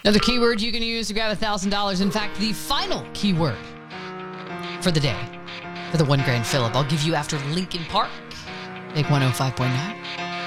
Another keyword you can use to grab $1,000. In fact, the final keyword for the day for the $1 grand Phillip I'll give you after Linkin Park. Big 105.9.